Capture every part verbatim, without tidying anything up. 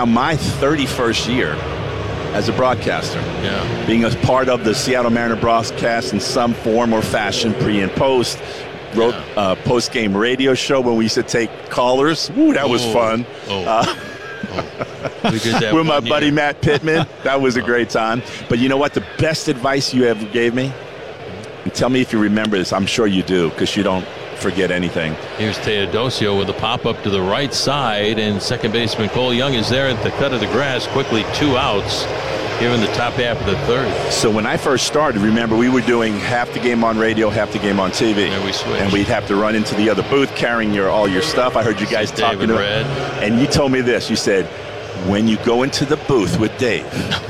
now my thirty-first year as a broadcaster. Yeah. Being a part of the Seattle Mariner broadcast in some form or fashion, pre and post. Wrote a yeah. uh, post-game radio show when we used to take callers. Woo, that oh. was fun. Oh. Uh, oh. We did that with my year. buddy Matt Pittman. That was a great time. But you know what? The best advice you ever gave me? And tell me if you remember this. I'm sure you do, because you don't forget anything. Here's Teodosio with a pop-up to the right side, and second baseman Cole Young is there at the cut of the grass. Quickly two outs here in the top half of the third. So when I first started, remember, we were doing half the game on radio, half the game on T V. And we switched. And we'd have to run into the other booth carrying your all your stuff. I heard you guys See talking David to Red. And you told me this. You said, when you go into the booth with Dave,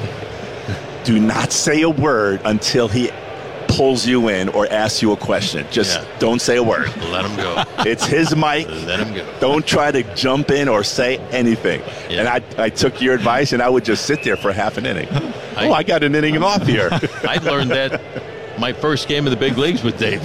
do not say a word until he pulls you in or asks you a question. Just yeah. don't say a word. Let him go. It's his mic. Let him go. Don't try to jump in or say anything. Yeah. And I, I took your advice, and I would just sit there for half an inning. I, oh, I got an inning off here. I learned that my first game of the big leagues with Dave.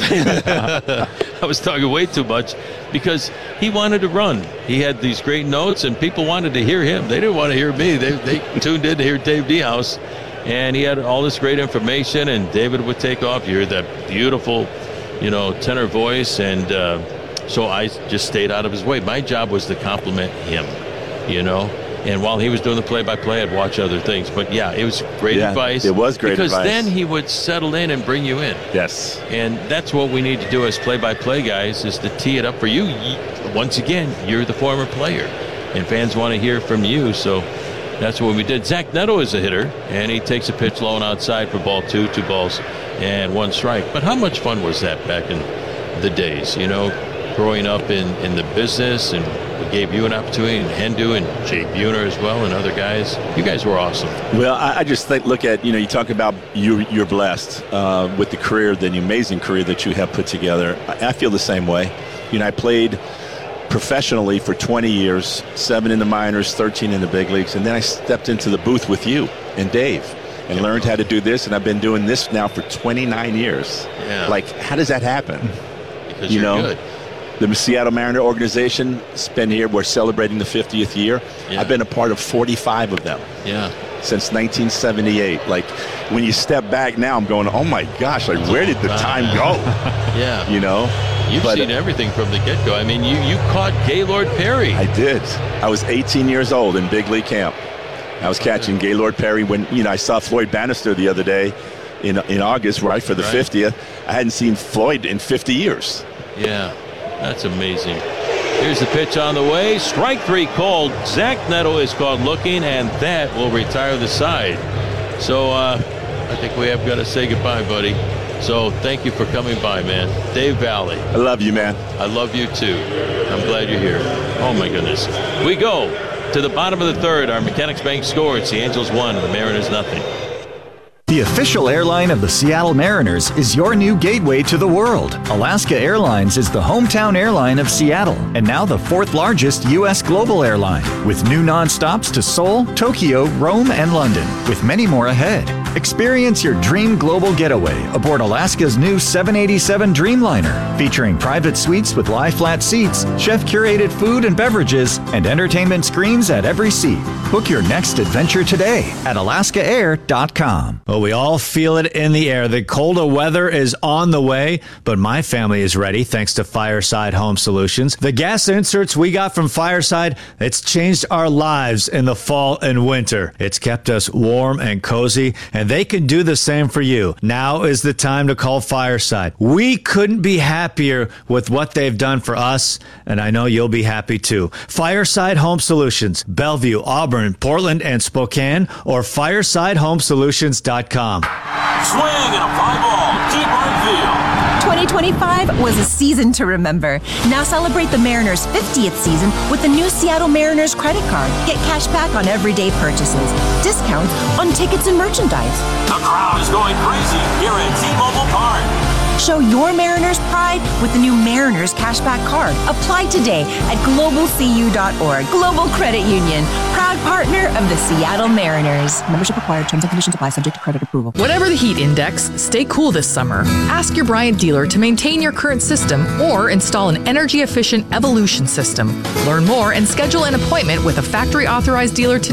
I was talking way too much because he wanted to run. He had these great notes, and people wanted to hear him. They didn't want to hear me. They, they tuned in to hear Dave DeHouse. And he had all this great information, and David would take off. You heard that beautiful, you know, tenor voice, and uh, so I just stayed out of his way. My job was to compliment him, you know. And while he was doing the play-by-play, I'd watch other things. But, yeah, it was great yeah, advice. It was great because advice. Because then he would settle in and bring you in. Yes. And that's what we need to do as play-by-play guys, is to tee it up for you. Once again, you're the former player, and fans want to hear from you, so that's what we did. Zach Neto is a hitter, and he takes a pitch low and outside for ball two, two balls, and one strike. But how much fun was that back in the days, you know, growing up in, in the business, and we gave you an opportunity, and Hendu and Jay Buhner as well, and other guys. You guys were awesome. Well, I, I just think, look at, you know, you talk about you, you're blessed uh, with the career, the amazing career that you have put together. I, I feel the same way. You know, I played professionally for twenty years, seven in the minors, thirteen in the big leagues, and then I stepped into the booth with you and Dave and learned how to do this, and I've been doing this now for twenty-nine years. Yeah. Like, how does that happen? Because you you're know, good. The Seattle Mariner organization has been here. We're celebrating the fiftieth year. Yeah. I've been a part of forty-five of them. Yeah. Since nineteen seventy-eight. Like, when you step back now, I'm going, oh my gosh, like, where did the time go? Yeah. You know? You've but, seen everything from the get-go. I mean, you, you caught Gaylord Perry. I did. I was eighteen years old in big league camp. I was catching Gaylord Perry when, you know, I saw Floyd Bannister the other day in in August, right, for the right. fiftieth. I hadn't seen Floyd in fifty years. Yeah, that's amazing. Here's the pitch on the way. Strike three called. Zach Neto is caught looking, and that will retire the side. So uh, I think we have got to say goodbye, buddy. So thank you for coming by, man. Dave Valley. I love you, man. I love you, too. I'm glad you're here. Oh, my goodness. We go to the bottom of the third. Our Mechanics Bank score. It's the Angels one, the Mariners nothing. The official airline of the Seattle Mariners is your new gateway to the world. Alaska Airlines is the hometown airline of Seattle, and now the fourth largest U S global airline, with new nonstops to Seoul, Tokyo, Rome, and London, with many more ahead. Experience your dream global getaway aboard Alaska's new seven eighty-seven Dreamliner, featuring private suites with lie-flat seats, chef-curated food and beverages, and entertainment screens at every seat. Book your next adventure today at alaska air dot com. Well, we all feel it in the air. The colder weather is on the way, but my family is ready thanks to Fireside Home Solutions. The gas inserts we got from Fireside, it's changed our lives in the fall and winter. It's kept us warm and cozy, and they can do the same for you. Now is the time to call Fireside. We couldn't be happier with what they've done for us, and I know you'll be happy too. Fireside Home Solutions, Bellevue, Auburn, Portland, and Spokane, or fireside home solutions dot com. Swing and a fly ball, deep right field. twenty twenty-five was a season to remember. Now celebrate the Mariners' fiftieth season with the new Seattle Mariners credit card. Get cash back on everyday purchases, discounts on tickets and merchandise. The crowd is going crazy here at T-Mobile Park. Show your Mariners pride with the new Mariners Cashback Card. Apply today at global c u dot org. Global Credit Union, proud partner of the Seattle Mariners. Membership required. Terms and conditions apply. Subject to credit approval. Whatever the heat index, stay cool this summer. Ask your Bryant dealer to maintain your current system or install an energy-efficient Evolution system. Learn more and schedule an appointment with a factory-authorized dealer today.